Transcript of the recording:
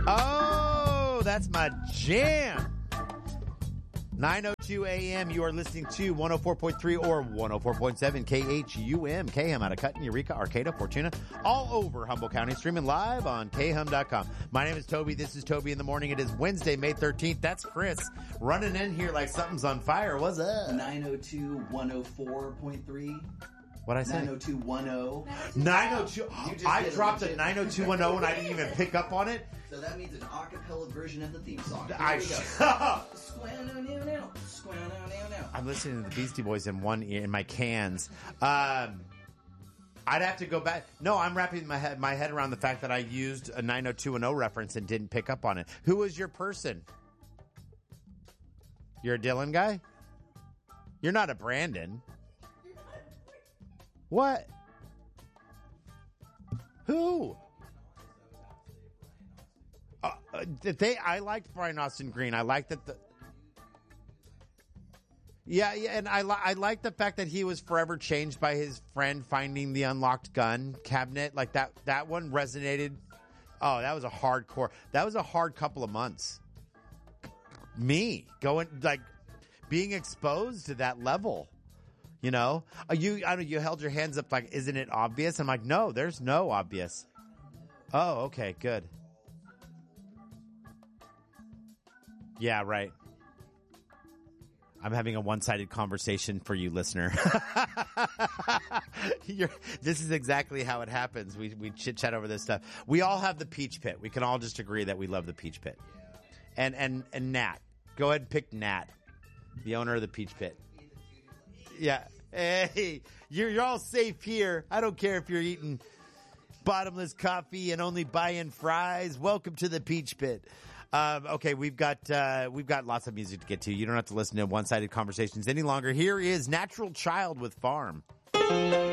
Oh, that's my jam. 9:02 a.m. You are listening to 104.3 or 104.7 KHUM. KHUM out of Cutton, Eureka, Arcata, Fortuna, all over Humboldt County, streaming live on khum.com. My name is Toby. This is Toby in the Morning. It is Wednesday, May 13th. That's Chris running in here like something's on fire. What's up? 902 104.3. What'd I say? 90210. 902. I dropped a 90210 and I didn't even pick up on it. So that means an acapella version of the theme song. Here I we go. I'm listening to the Beastie Boys in one ear in my cans. I'd have to go back. No, I'm wrapping my head around the fact that I used a 90210 reference and didn't pick up on it. Who was your person? You're a Dylan guy? You're not a Brandon. What? Who? I liked Brian Austin Green. I liked that. Yeah, and I like the fact that he was forever changed by his friend finding the unlocked gun cabinet. Like that one resonated. Oh, that was a hard couple of months. Me going like being exposed to that level. You know, you held your hands up like, isn't it obvious? I'm like, no, there's no obvious. Oh, okay, good. Yeah, right. I'm having a one-sided conversation for you, listener. This is exactly how it happens. We chit-chat over this stuff. We all have the Peach Pit. We can all just agree that we love the Peach Pit. And Nat. Go ahead and pick Nat, the owner of the Peach Pit. Yeah. Hey, you're all safe here. I don't care if you're eating bottomless coffee and only buying fries. Welcome to the Peach Pit. Okay, we've got lots of music to get to. You don't have to listen to one-sided conversations any longer. Here is Natural Child with Farm.